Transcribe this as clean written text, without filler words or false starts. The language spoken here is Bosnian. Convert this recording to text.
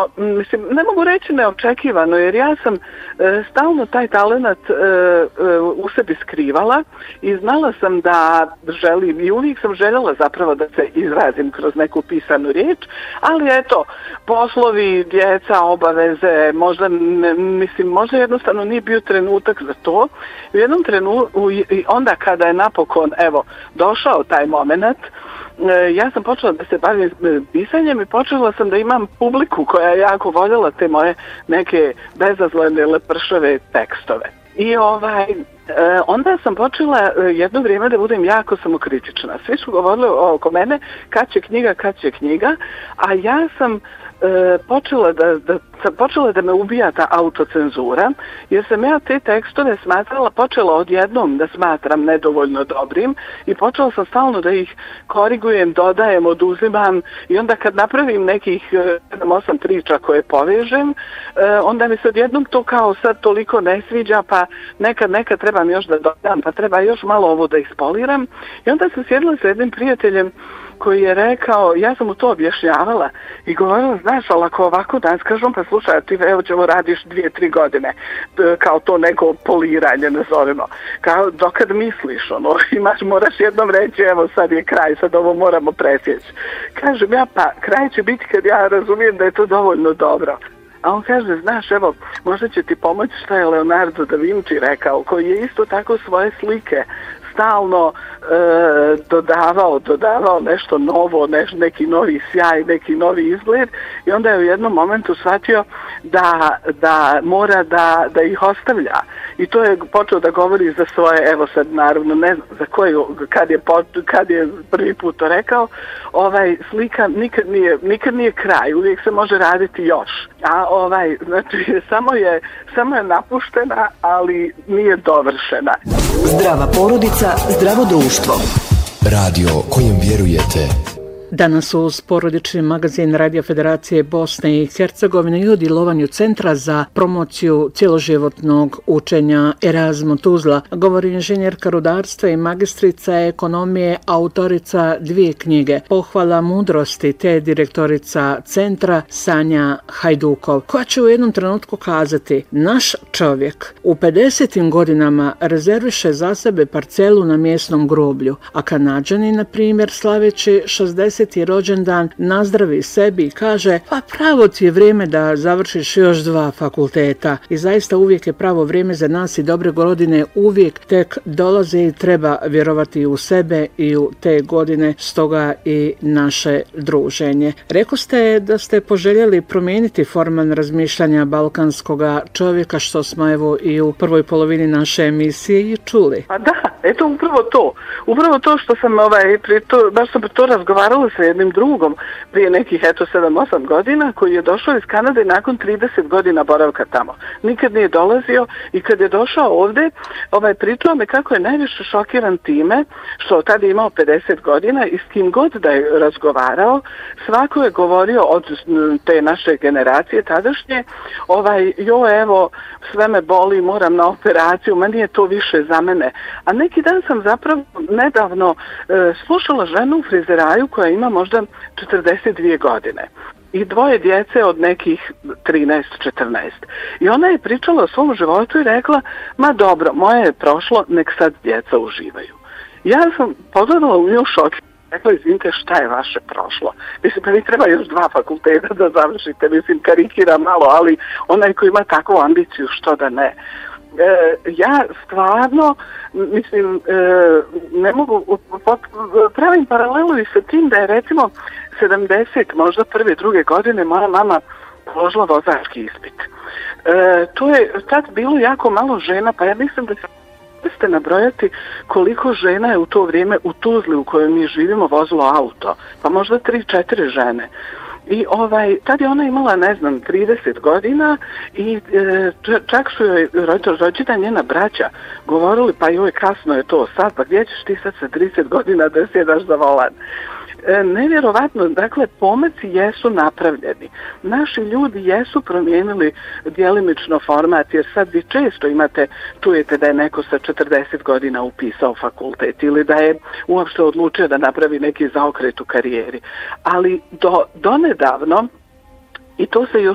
mislim, ne mogu reći neočekivano, jer ja sam stalno taj talenat u sebi skrivala i znala sam da želim i uvijek sam željela zapravo da se izrazim kroz neku pisanu riječ, ali eto, poslovi, djeca, obaveze, možda jednostavno nije bio trenutak za to. U jednom trenutku, onda kada je napokon, evo, došao taj moment, ja sam počela da se bavim pisanjem i počela sam da imam publiku koja je jako voljela te moje neke bezazlene, lepršave tekstove. I onda sam počela jedno vrijeme da budem jako samokritična. Svi su govorili oko mene kad će knjiga, a ja sam počela da me ubija ta autocenzura, jer sam ja te tekstove počela odjednom da smatram nedovoljno dobrim i počela sam stalno da ih korigujem, dodajem, oduzimam i onda kad napravim nekih 7-8 priča koje povežem, onda mi se odjednom to kao sad toliko ne sviđa, pa nekad trebam još da dodam, pa treba još malo ovo da ispoliram. I onda sam sjedila sa jednim prijateljem koji je rekao, ja sam mu to objašnjavala i govorila, znaš, ali ako ovako danas kažem, pa slušaj, ti evo ćemo radiš 2-3 godine, kao to neko poliranje, nazovemo, kao dokad misliš, moraš jednom reći, evo sad je kraj, sad ovo moramo presjeći. Kažem ja, pa kraj će biti kad ja razumijem da je to dovoljno dobro. A on kaže, znaš, evo, možda će ti pomoći šta je Leonardo da Vinci rekao, koji je isto tako svoje slike stalno dodavao nešto novo, neki novi sjaj, neki novi izgled i onda je u jednom momentu shvatio da mora da ih ostavlja. I to je počeo da govori za svoje, evo sad naravno ne znam za kad je prvi put to rekao, slika nikad nije kraj, uvijek se može raditi još. A znači samo je napuštena, ali nije dovršena. Zdrava porodica, zdravo društvo. Radio kojem vjerujete. Danas uz porodični magazin Radio Federacije Bosne i Hercegovine i u djelovanju Centra za promociju cjeloživotnog učenja Erasmo Tuzla govori inženjerka rudarstva i magistrica ekonomije, autorica 2 knjige Pohvala mudrosti te direktorica Centra Sanja Hajdukov, koja će u jednom trenutku kazati: naš čovjek u 50. godinama rezerviše za sebe parcelu na mjesnom groblju, a Kanađani, na primjer, slaveći 60. rođendan, nazdravi sebi i kaže: pa pravo ti je vrijeme da završiš još 2 fakulteta. I zaista uvijek je pravo vrijeme za nas i dobre godine uvijek tek dolaze i treba vjerovati u sebe i u te godine, stoga i naše druženje. Rekli ste da ste poželjeli promijeniti forman razmišljanja balkanskoga čovjeka, što smo evo i u prvoj polovini naše emisije i čuli. Pa da, eto upravo to što sam baš sam to razgovarala sa jednim drugom prije nekih 7-8 godina, koji je došao iz Kanade nakon 30 godina boravka tamo. Nikad nije dolazio i kad je došao ovdje, pričao me kako je najviše šokiran time što tad je imao 50 godina i s kim god da je razgovarao, svako je govorio od te naše generacije tadašnje, evo, sve me boli, moram na operaciju, meni je to više za mene. A neki dan sam zapravo nedavno slušala ženu u frizeraju koja ima možda 42 godine i 2 djece od nekih 13-14. I ona je pričala o svom životu i rekla: ma dobro, moje je prošlo, nek sad djeca uživaju. Ja sam pogledala u nju šok. Rekla, izvinite, šta je vaše prošlo? Mislim, pa vi treba još 2 fakulteta da završite, mislim, karikira malo, ali onaj ko ima takvu ambiciju, što da ne. Ja stvarno, mislim, ne mogu, pravim paralelu i sa tim da je recimo 70, možda 1-2 godine moja mama položila vozački ispit. To je tad bilo jako malo žena, pa ja mislim da ste nabrojati koliko žena je u to vrijeme u Tuzli u kojoj mi živimo vozilo auto, pa možda 3-4 žene. I tad je ona imala, 30 godina i čak su joj rođena njena braća govorili: pa joj, kasno je to sad, pa gdje ćeš ti sad sa 30 godina da sjedaš za volan? Nevjerovatno, dakle, pomaci jesu napravljeni. Naši ljudi jesu promijenili djelimično format, jer sad vi često čujete da je neko sa 40 godina upisao fakultet ili da je uopšte odlučio da napravi neki zaokret u karijeri. Ali donedavno, i to se još